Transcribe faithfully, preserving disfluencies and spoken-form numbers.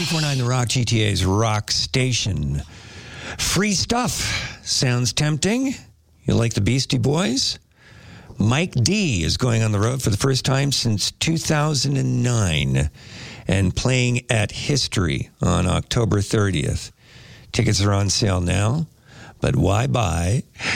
ninety-four point nine The Rock, G T A's rock station. Free stuff. Sounds tempting. You like the Beastie Boys? Mike D is going on the road for the first time since two thousand nine and playing at History on October thirtieth. Tickets are on sale now, but why buy